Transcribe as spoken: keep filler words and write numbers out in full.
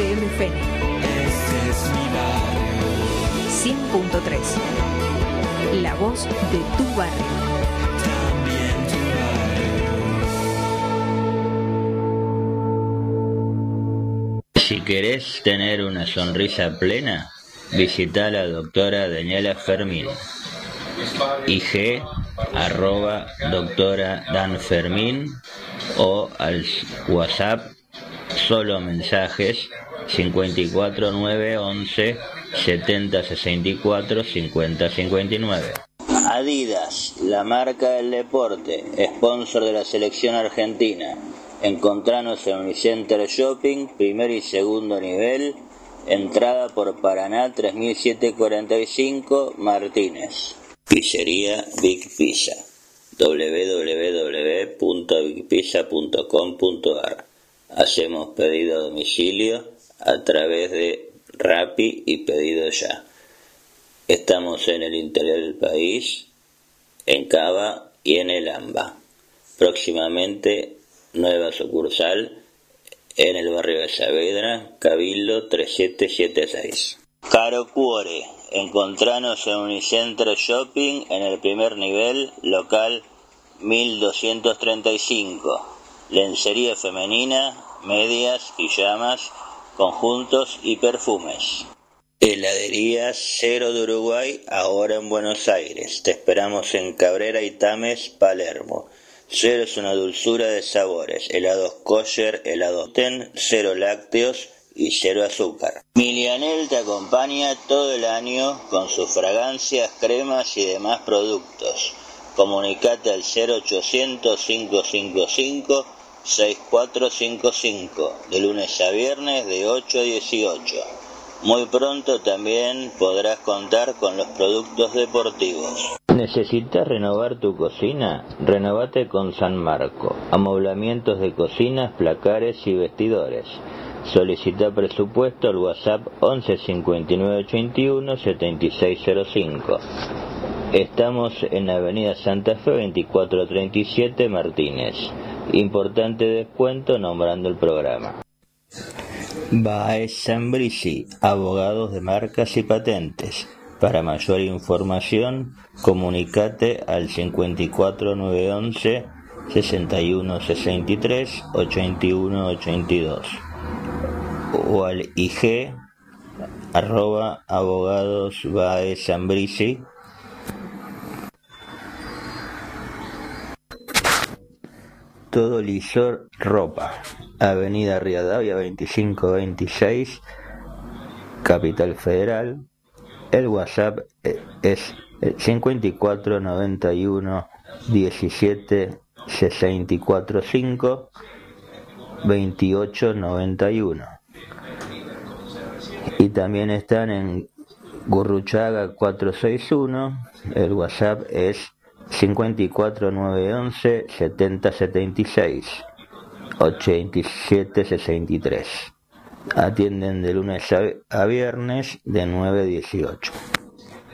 F M Fénix. Este es mi barrio. cien punto tres. La voz de tu barrio. También tu barrio. Si querés tener una sonrisa plena, visita a la doctora Daniela Fermín. I G arroba doctora Dan Fermín o al WhatsApp solo mensajes cincuenta y cuatro nueve once setenta sesenta y cuatro cincuenta cincuenta y nueve. Adidas, la marca del deporte, sponsor de la selección argentina. Encontranos en Unicenter Shopping, primer y segundo nivel, entrada por Paraná tres mil setecientos cuarenta y cinco, Martínez. Pizzería Big Pizza, doble u doble u doble u punto big pizza punto com punto a r. Hacemos pedido a domicilio a través de Rappi y Pedido Ya. Estamos en el interior del país, en Cava y en el AMBA. Próximamente, nueva sucursal en el barrio de Saavedra, Cabildo tres siete siete seis. Caro Cuore, encontranos en Unicenter Shopping en el primer nivel, local mil doscientos treinta y cinco. Lencería femenina, medias, pijamas, conjuntos y perfumes. Heladería Cero de Uruguay, ahora en Buenos Aires. Te esperamos en Cabrera y Tames, Palermo. Cero es una dulzura de sabores. Helados kosher, helados ten, cero lácteos y cero azúcar. Milianel te acompaña todo el año con sus fragancias, cremas y demás productos. Comunicate al cero ochocientos cinco cinco cinco seis cuatro cinco cinco de lunes a viernes de ocho a dieciocho. Muy pronto también podrás contar con los productos deportivos. ¿Necesitas renovar tu cocina? Renovate con San Marco. Amoblamientos de cocinas, placares y vestidores. Solicita presupuesto al WhatsApp once cincuenta y nueve ochenta y uno setenta y seis cero cinco. Estamos en la avenida Santa Fe veinticuatro treinta y siete, Martínez. Importante descuento nombrando el programa. Baez Zambrisi, abogados de marcas y patentes. Para mayor información, comunicate al cincuenta y cuatro nueve once sesenta y uno sesenta y tres ochenta y uno ochenta y dos o al I G arroba abogados Baez Zambrisi. Todo Lisor Ropa, avenida Rivadavia veinticinco veintiséis, Capital Federal. El WhatsApp es cincuenta y cuatro noventa y uno diecisiete sesenta y cuatro cinco veintiocho noventa y uno. Y también están en Gurruchaga cuatrocientos sesenta y uno. El WhatsApp es cincuenta y cuatro nueve once setenta setenta y seis ochenta y siete sesenta y tres. Atienden de lunes a viernes de nueve a dieciocho.